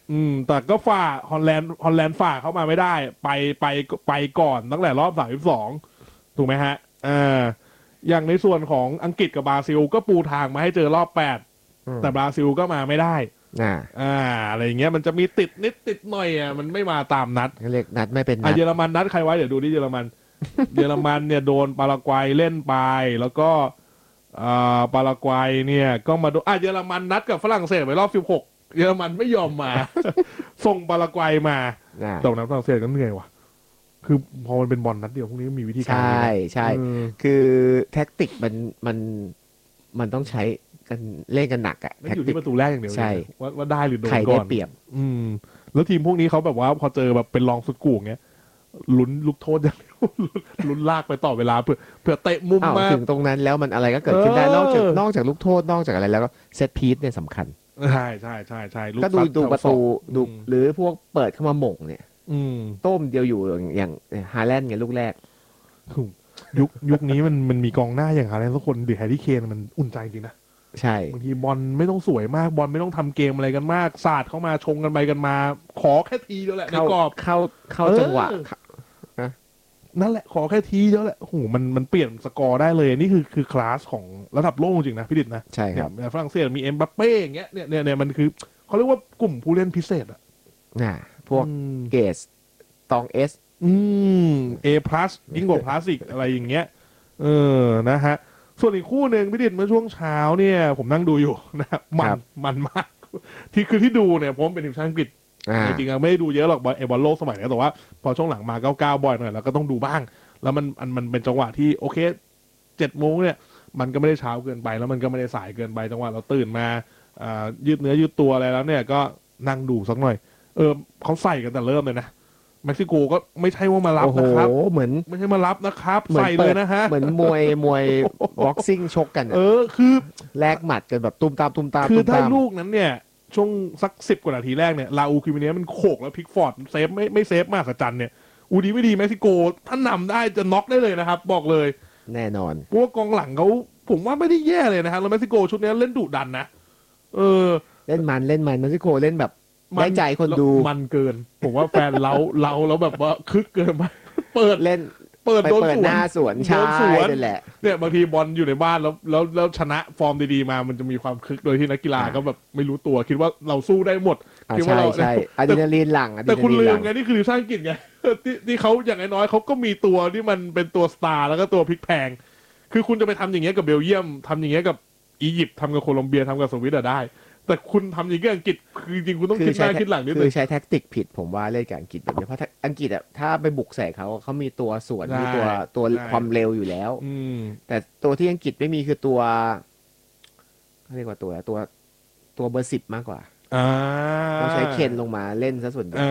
แต่ก็ฝ่าฮอลแลนด์ฝ่าเข้ามาไม่ได้ไปก่อนตั้งแต่รอบ32ถูกไหมฮะอ่าอย่างในส่วนของอังกฤษกับบราซิลก็ปูทางมาให้เจอรอบ8แต่บราซิลก็มาไม่ได้อ่าอะไรอย่างเงี้ยมันจะมีติดนิดติดหน่อยมันไม่มาตามนัดเรียกนัดไม่เป็นนัดเยอรมันนัดใครไว้เดี๋ยวดูที่เยอรมัน เยอรมันเนี่ยโดนปารากวัยเล่นไปแล้วก็ปารากวัยเนี่ยก็มาโดนเยอรมันนัดกับฝรั่งเศสไว้รอบ16เยอรมันไม่ยอมมา ส่งปารากวัยมาตรงนั้นฝรั่งเศสก็เหนื่อยว่ะคือพอมันเป็นบอลนัดเดียวพวกนี้ก็มีวิธีการใช่ใช่คือแท็กติกมันต้องใช้กันเล่นกันหนักอะไม่อยู่ที่ประตูแรกอย่างเดียวใช่ว่าได้หรือโดนก่อนใครได้เปรียบแล้วทีมพวกนี้เขาแบบว่าพอเจอแบบเป็นรองสุดกู่เงี้ยลุ้นลูกโทษอย่างเดียว ลุ้นลากไปต่อเวลาเพื่อเตะมุมมาถึงตรงนั้นแล้วมันอะไรก็เกิดขึ้นได้นอกจากลูกโทษนอกจากอะไรแล้วก็เซตพีซเนี่ยสำคัญใช่ก็ดูประตูดูหรือพวกเปิดเข้ามาหม่งเนี่ยต้มเดียวอยู่อย่างฮาแลนด์ไงลูกแรกยุคนี้มันมีกองหน้าอย่างฮาแลนด์ทุกคนดิแฮร์รี่เคนมันอุ่นใจจริงนะใช่บางทีบอลไม่ต้องสวยมากบอลไม่ต้องทำเกมอะไรกันมากศาสตร์เข้ามาชงกันไปกันมาขอแค่ทีเดียวแหละในกรอบเข้าจังหวะนั่นแหละขอแค่ทีเดียวแหละโหมันเปลี่ยนสกอร์ได้เลยนี่คือคลาสของระดับโลกจริงนะพี่ดิษนะใช่ครับฝรั่งเศสมีเอ็มบัปเป้อย่างเงี้ยเนี่ยมันคือเขาเรียกว่ากลุ่มผู้เล่นพิเศษอ่ะพวกเกสตองเอสเอพลัสยิ่งกว่าพลัสอีกอะไรอย่างเงี้ยนะฮะส่วนอีกคู่หนึ่งพี่ดิษเมื่อช่วงเช้าเนี่ยผมนั่งดูอยู่นะมันมากที่ดูเนี่ยผมเป็นทีมชาติอังกฤษจริงๆไม่ได้ดูเยอะหรอกบอลโลกสมัยนี้แต่ว่าพอช่วงหลังมา99บ่อยหน่อยแล้วก็ต้องดูบ้างแล้วมันเป็นจังหวะที่โอเค7 โมงเนี่ยมันก็ไม่ได้เช้าเกินไปแล้วมันก็ไม่ได้สายเกินไปจังหวะเราตื่นมายืดเนื้อยืดตัวอะไรแล้วเนี่ยก็นั่งดูสักหน่อยเขาใส่กันแต่เริ่มเลยนะเม็กซิโกก็ไม่ใช่ว่ามารับนะครับเหมือนไม่ใช่มารับนะครับใส่เลยนะฮะเหมือนมวยบ็อกซิ่งชกกันคือแลกหมัดกันแบบตุ้มตามคือถ้าลูกนั้นเนี่ยช่วงสัก10 กว่านาทีแรกเนี่ยลาอูคิมิเนียมันโขกแล้วพิกฟอร์ดเซฟไม่เซฟมากสัจจันเนี่ยดีไม่ดีเม็กซิโกถ้านำได้จะน็อกได้เลยนะครับบอกเลยแน่นอนเพราะว่ากองหลังเขาผมว่าไม่ได้แย่เลยนะฮะแล้วเม็กซิโกชุดนี้เล่นดุดันนะเล่นมันเม็กซิโกเล่นแบบได้ใจคนดูมันเกินผมว่าแฟนเราแล้วแบบว่าคึกเกินไปเปิดเล่นโดนหน้าสวนใช่นั่นแหละเนี่ยบางทีบอลอยู่ในบ้านแล้วชนะฟอร์มดีๆมามันจะมีความคึกโดยที่นักกีฬาก็แบบไม่รู้ตัวคิดว่าเราสู้ได้หมดคิดว่าเราใช่อะดรีนาลีนหลั่งแต่คุณลืมไงนี่คือทีมชาติอังกฤษไงที่เขาอย่างน้อยเขาก็มีตัวที่มันเป็นตัวสตาร์แล้วก็ตัวพลิกแพงคือคุณจะไปทำอย่างเงี้ยกับเบลเยียมทำอย่างเงี้ยกับอียิปต์ทำกับโคลอมเบียทำกับสวิตได้แต่คุณทำอย่างนี้อังกฤษคือจริงคุณต้องคิดหน้าคิดหลังนิดนึงคือใช้แท็กติกผิดผมว่าเล่นกับอังกฤษแบบนี้เพราะอังกฤษถ้าไปบุกใส่เขามีตัวสวนมีตัวความเร็วอยู่แล้วแต่ตัวที่อังกฤษไม่มีคือตัวเขาเรียกว่าตัวเบอร์ 10มากกว่าต้องใช้เคนลงมาเล่นซะส่วนใหญ่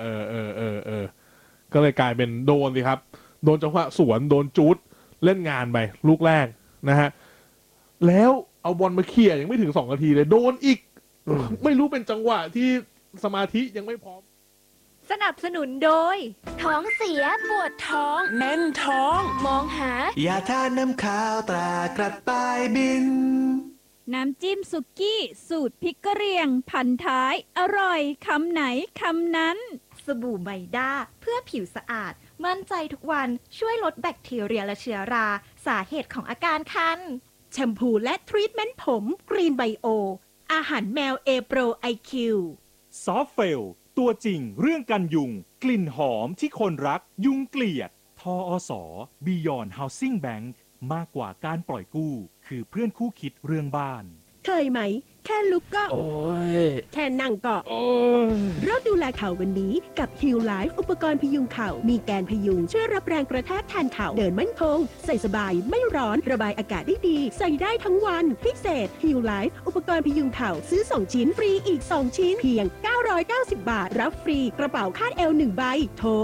ก็เลยกลายเป็นโดนสิครับโดนจังหวะสวนโดนจูดเล่นงานไปลูกแรกนะฮะแล้วเอาบอลมาเขี่ยยังไม่ถึง2 นาทีเลยโดนอีกไม่รู้เป็นจังหวะที่สมาธิยังไม่พร้อมสนับสนุนโดยท้องเสียปวดท้องแน่นท้องมองหายาทาน้ำขาวตรากระต่ายบินน้ำจิ้มสุกี้สูตรพริกกะเหรี่ยงพันท้ายอร่อยคำไหนคำนั้นสบู่ไมด้าเพื่อผิวสะอาดมั่นใจทุกวันช่วยลดแบคทีเรียและเชื้อราสาเหตุของอาการคันแชมพูและทรีทเมนต์ผมกรีนไบโออาหารแมวเอโปรไอคิวซอฟเฟลตัวจริงเรื่องกันยุงกลิ่นหอมที่คนรักยุงเกลียดทอสBeyond Housing Bank มากกว่าการปล่อยกู้คือเพื่อนคู่คิดเรื่องบ้านเคยไหมแค่ลุกก็แค่นั่งก็เริ่มดูแลเข่าวันนี้กับ Heal Life อุปกรณ์พยุงเข่ามีแกนพยุงช่วยรับแรงกระแทกแทนเข่าเดินมั่นคงใส่สบายไม่ร้อนระบายอากาศได้ดีใส่ได้ทั้งวันพิเศษ Heal Life อุปกรณ์พยุงเข่าซื้อ2 ชิ้นฟรีอีก2 ชิ้นเพียง990 บาทรับฟรีกระเป๋าคาดเอว1 ใบโทร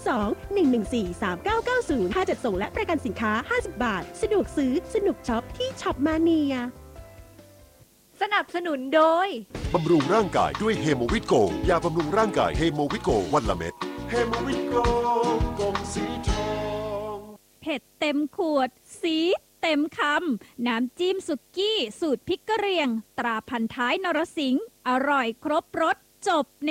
02-114-3990ค่าจัดส่งและประกันสินค้า50 บาทสะดวกซื้อสนุกช็อปที่ช็อปมาเนียสนับสนุนโดยบำรุงร่างกายด้วยเฮโมวิตโกยาบำรุงร่างกายเฮโมวิตโกวันละเม็ดเฮโมวิตโกกล่องสีทองเผ็ดเต็มขวดสีเต็มคำน้ำจิ้มสุกี้สูตรพริกกะเหรี่ยงตราพันท้ายนรสิงห์อร่อยครบรสจบใน